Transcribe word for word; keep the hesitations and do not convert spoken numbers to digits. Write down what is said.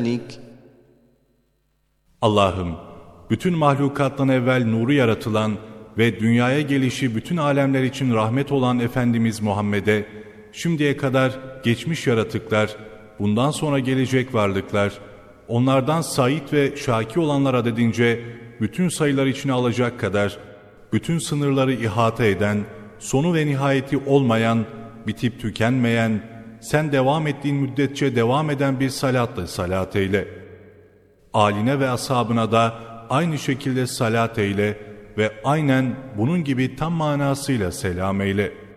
Allah'ım, bütün mahlukattan evvel nuru yaratılan ve dünyaya gelişi bütün alemler için rahmet olan Efendimiz Muhammed'e, şimdiye kadar geçmiş yaratıklar, bundan sonra gelecek varlıklar, onlardan sait ve şaki olanlar adedince bütün sayılar içine alacak kadar, bütün sınırları ihata eden, sonu ve nihayeti olmayan, bitip tükenmeyen, sen devam ettiğin müddetçe devam eden bir salatla salat eyle. Âline ve ashabına da aynı şekilde salat eyle ve aynen bunun gibi tam manasıyla selam eyle.